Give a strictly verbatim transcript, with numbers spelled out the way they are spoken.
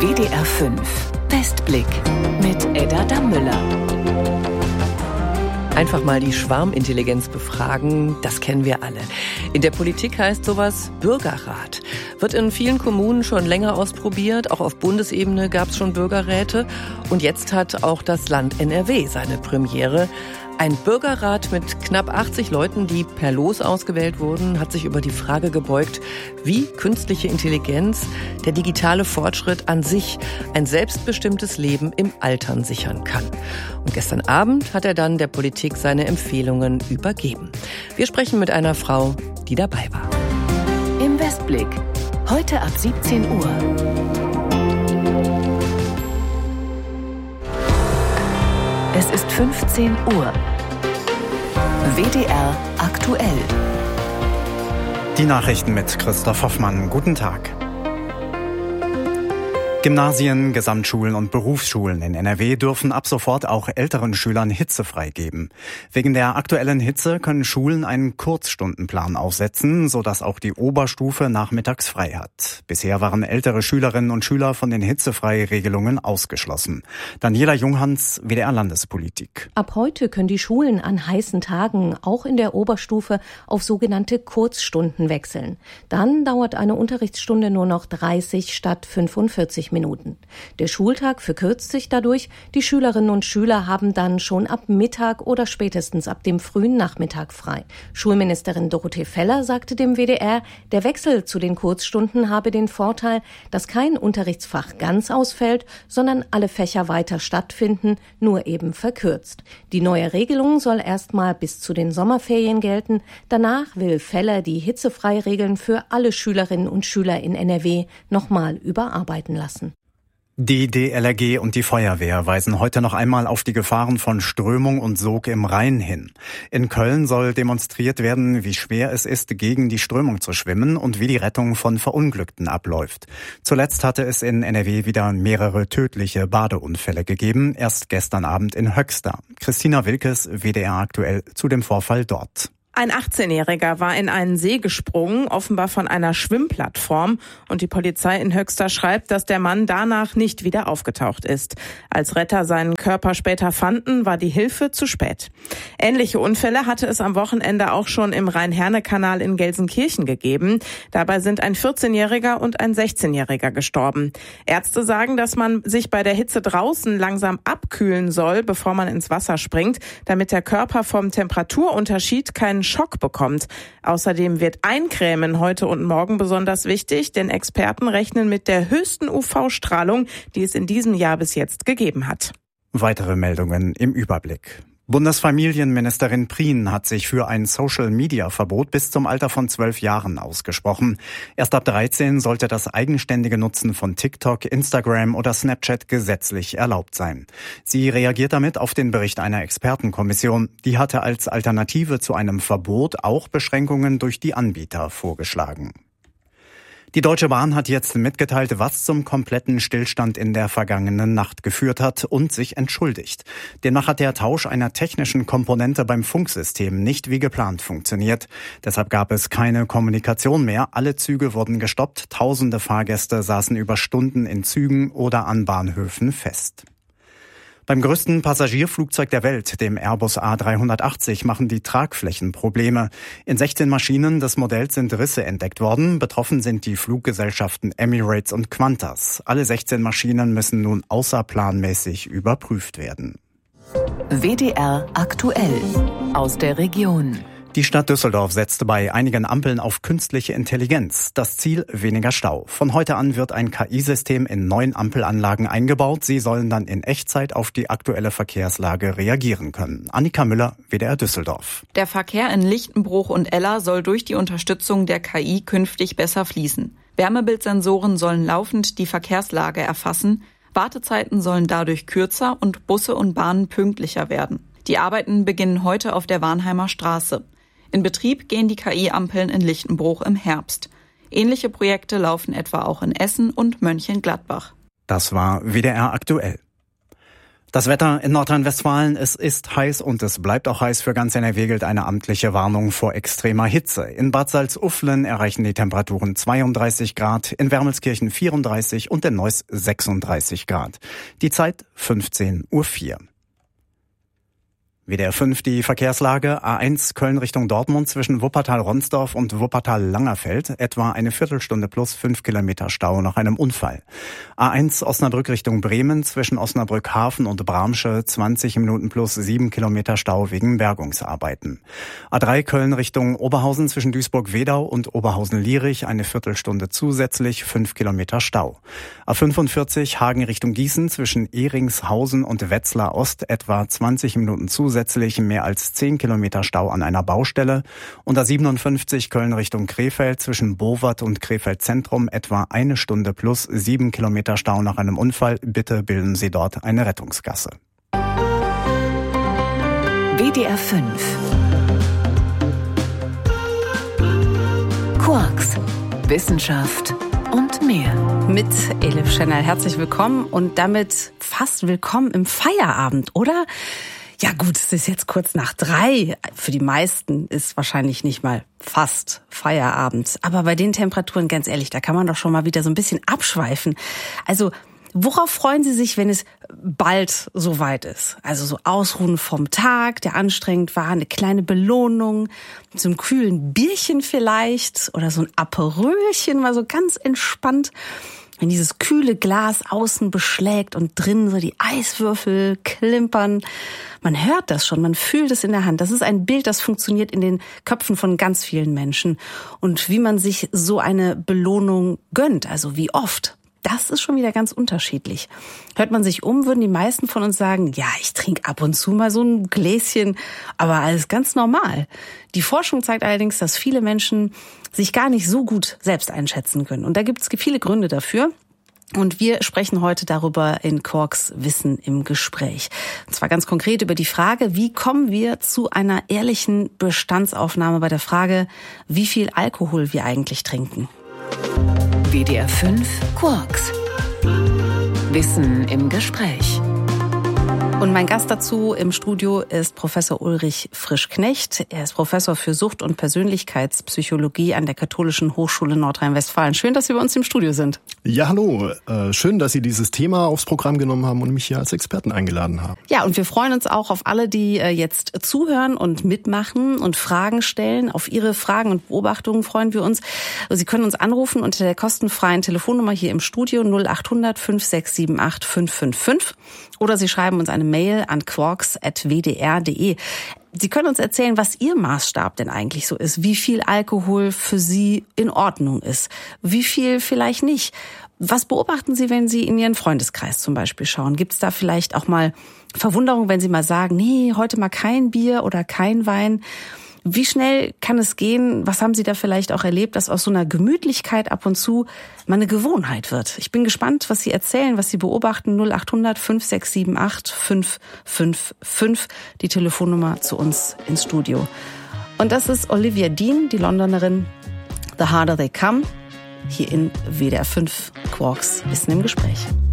W D R fünf Westblick mit Edda Dammüller. Einfach mal die Schwarmintelligenz befragen, das kennen wir alle. In der Politik heißt sowas Bürgerrat. Wird in vielen Kommunen schon länger ausprobiert, auch auf Bundesebene gab es schon Bürgerräte. Und jetzt hat auch das Land N R W seine Premiere. Ein Bürgerrat mit knapp achtzig Leuten, die per Los ausgewählt wurden, hat sich über die Frage gebeugt, wie künstliche Intelligenz, der digitale Fortschritt an sich, ein selbstbestimmtes Leben im Altern sichern kann. Und gestern Abend hat er dann der Politik seine Empfehlungen übergeben. Wir sprechen mit einer Frau, die dabei war. Im Westblick, heute ab siebzehn Uhr. Es ist fünfzehn Uhr. W D R aktuell. Die Nachrichten mit Christoph Hoffmann. Guten Tag. Gymnasien, Gesamtschulen und Berufsschulen in N R W dürfen ab sofort auch älteren Schülern Hitze freigeben. Wegen der aktuellen Hitze können Schulen einen Kurzstundenplan aufsetzen, sodass auch die Oberstufe nachmittags frei hat. Bisher waren ältere Schülerinnen und Schüler von den Hitzefrei-Regelungen ausgeschlossen. Daniela Junghans, W D R Landespolitik. Ab heute können die Schulen an heißen Tagen auch in der Oberstufe auf sogenannte Kurzstunden wechseln. Dann dauert eine Unterrichtsstunde nur noch dreißig statt fünfundvierzig Minuten. Der Schultag verkürzt sich dadurch. Die Schülerinnen und Schüler haben dann schon ab Mittag oder spätestens ab dem frühen Nachmittag frei. Schulministerin Dorothee Feller sagte dem W D R, der Wechsel zu den Kurzstunden habe den Vorteil, dass kein Unterrichtsfach ganz ausfällt, sondern alle Fächer weiter stattfinden, nur eben verkürzt. Die neue Regelung soll erstmal bis zu den Sommerferien gelten. Danach will Feller die Hitzefreiregeln für alle Schülerinnen und Schüler in N R W nochmal überarbeiten lassen. Die D L R G und die Feuerwehr weisen heute noch einmal auf die Gefahren von Strömung und Sog im Rhein hin. In Köln soll demonstriert werden, wie schwer es ist, gegen die Strömung zu schwimmen und wie die Rettung von Verunglückten abläuft. Zuletzt hatte es in N R W wieder mehrere tödliche Badeunfälle gegeben, erst gestern Abend in Höxter. Christina Wilkes, W D R aktuell, zu dem Vorfall dort. Ein achtzehnjähriger war in einen See gesprungen, offenbar von einer Schwimmplattform. Und die Polizei in Höxter schreibt, dass der Mann danach nicht wieder aufgetaucht ist. Als Retter seinen Körper später fanden, war die Hilfe zu spät. Ähnliche Unfälle hatte es am Wochenende auch schon im Rhein-Herne-Kanal in Gelsenkirchen gegeben. Dabei sind ein vierzehnjähriger und ein sechzehnjähriger gestorben. Ärzte sagen, dass man sich bei der Hitze draußen langsam abkühlen soll, bevor man ins Wasser springt, damit der Körper vom Temperaturunterschied keinen Schock bekommt. Außerdem wird Eincremen heute und morgen besonders wichtig, denn Experten rechnen mit der höchsten U V-Strahlung, die es in diesem Jahr bis jetzt gegeben hat. Weitere Meldungen im Überblick. Bundesfamilienministerin Prien hat sich für ein Social-Media-Verbot bis zum Alter von zwölf Jahren ausgesprochen. Erst ab dreizehn sollte das eigenständige Nutzen von TikTok, Instagram oder Snapchat gesetzlich erlaubt sein. Sie reagiert damit auf den Bericht einer Expertenkommission. Die hatte als Alternative zu einem Verbot auch Beschränkungen durch die Anbieter vorgeschlagen. Die Deutsche Bahn hat jetzt mitgeteilt, was zum kompletten Stillstand in der vergangenen Nacht geführt hat und sich entschuldigt. Demnach hat der Tausch einer technischen Komponente beim Funksystem nicht wie geplant funktioniert. Deshalb gab es keine Kommunikation mehr. Alle Züge wurden gestoppt. Tausende Fahrgäste saßen über Stunden in Zügen oder an Bahnhöfen fest. Beim größten Passagierflugzeug der Welt, dem Airbus A dreihundertachtzig, machen die Tragflächen Probleme. In sechzehn Maschinen des Modells sind Risse entdeckt worden. Betroffen sind die Fluggesellschaften Emirates und Qantas. Alle sechzehn Maschinen müssen nun außerplanmäßig überprüft werden. W D R aktuell aus der Region. Die Stadt Düsseldorf setzte bei einigen Ampeln auf künstliche Intelligenz. Das Ziel: weniger Stau. Von heute an wird ein K I-System in neun Ampelanlagen eingebaut. Sie sollen dann in Echtzeit auf die aktuelle Verkehrslage reagieren können. Annika Müller, W D R Düsseldorf. Der Verkehr in Lichtenbruch und Eller soll durch die Unterstützung der K I künftig besser fließen. Wärmebildsensoren sollen laufend die Verkehrslage erfassen. Wartezeiten sollen dadurch kürzer und Busse und Bahnen pünktlicher werden. Die Arbeiten beginnen heute auf der Warnheimer Straße. In Betrieb gehen die K I-Ampeln in Lichtenbruch im Herbst. Ähnliche Projekte laufen etwa auch in Essen und Mönchengladbach. Das war W D R aktuell. Das Wetter in Nordrhein-Westfalen, es ist heiß und es bleibt auch heiß. Für ganz N R W gilt eine amtliche Warnung vor extremer Hitze. In Bad Salzuflen erreichen die Temperaturen zweiunddreißig Grad, in Wermelskirchen vierunddreißig und in Neuss sechsunddreißig Grad. Die Zeit fünfzehn Uhr vier. W D R fünf, die Verkehrslage. A eins Köln Richtung Dortmund zwischen Wuppertal-Ronsdorf und Wuppertal-Langerfeld. Etwa eine Viertelstunde plus fünf Kilometer Stau nach einem Unfall. A eins Osnabrück Richtung Bremen zwischen Osnabrück-Hafen und Bramsche. zwanzig Minuten plus sieben Kilometer Stau wegen Bergungsarbeiten. A drei Köln Richtung Oberhausen zwischen Duisburg-Wedau und Oberhausen-Lierich. Eine Viertelstunde zusätzlich, fünf Kilometer Stau. A fünfundvierzig Hagen Richtung Gießen zwischen Ehringshausen und Wetzlar Ost. Etwa zwanzig Minuten zusätzlich. Zusätzlich mehr als zehn Kilometer Stau an einer Baustelle. Und A siebenundfünfzig Köln Richtung Krefeld zwischen Bowert und Krefeld Zentrum etwa eine Stunde plus sieben Kilometer Stau nach einem Unfall. Bitte bilden Sie dort eine Rettungsgasse. W D R fünf. Quarks, Wissenschaft und mehr. Mit Elif Schenner. Herzlich willkommen und damit fast willkommen im Feierabend, oder? Ja gut, es ist jetzt kurz nach drei. Für die meisten ist wahrscheinlich nicht mal fast Feierabend. Aber bei den Temperaturen, ganz ehrlich, da kann man doch schon mal wieder so ein bisschen abschweifen. Also worauf freuen Sie sich, wenn es bald soweit ist? Also so ausruhen vom Tag, der anstrengend war, eine kleine Belohnung, so einem kühlen Bierchen vielleicht oder so ein Aperölchen, mal so ganz entspannt. Wenn dieses kühle Glas außen beschlägt und drinnen so die Eiswürfel klimpern. Man hört das schon, man fühlt es in der Hand. Das ist ein Bild, das funktioniert in den Köpfen von ganz vielen Menschen. Und wie man sich so eine Belohnung gönnt, also wie oft, das ist schon wieder ganz unterschiedlich. Hört man sich um, würden die meisten von uns sagen, ja, ich trinke ab und zu mal so ein Gläschen, aber alles ganz normal. Die Forschung zeigt allerdings, dass viele Menschen sich gar nicht so gut selbst einschätzen können. Und da gibt es viele Gründe dafür. Und wir sprechen heute darüber in Quarks Wissen im Gespräch. Und zwar ganz konkret über die Frage, wie kommen wir zu einer ehrlichen Bestandsaufnahme bei der Frage, wie viel Alkohol wir eigentlich trinken. W D R fünf Quarks. Wissen im Gespräch. Und mein Gast dazu im Studio ist Professor Ulrich Frischknecht. Er ist Professor für Sucht- und Persönlichkeitspsychologie an der Katholischen Hochschule Nordrhein-Westfalen. Schön, dass Sie bei uns im Studio sind. Ja, hallo. Äh, schön, dass Sie dieses Thema aufs Programm genommen haben und mich hier als Experten eingeladen haben. Ja, und wir freuen uns auch auf alle, die äh, jetzt zuhören und mitmachen und Fragen stellen. Auf Ihre Fragen und Beobachtungen freuen wir uns. Sie können uns anrufen unter der kostenfreien Telefonnummer hier im Studio null acht hundert fünf sechs sieben acht fünf fünf fünf. Oder Sie schreiben uns eine Mail an quarks at w d r punkt d e. Sie können uns erzählen, was Ihr Maßstab denn eigentlich so ist, wie viel Alkohol für Sie in Ordnung ist, wie viel vielleicht nicht. Was beobachten Sie, wenn Sie in Ihren Freundeskreis zum Beispiel schauen? Gibt es da vielleicht auch mal Verwunderung, wenn Sie mal sagen, nee, heute mal kein Bier oder kein Wein? Wie schnell kann es gehen? Was haben Sie da vielleicht auch erlebt, dass aus so einer Gemütlichkeit ab und zu mal eine Gewohnheit wird? Ich bin gespannt, was Sie erzählen, was Sie beobachten. null acht hundert fünf sechs sieben acht fünf fünf fünf, die Telefonnummer zu uns ins Studio. Und das ist Olivia Dean, die Londonerin. The Harder They Come, hier in W D R fünf Quarks Wissen im Gespräch.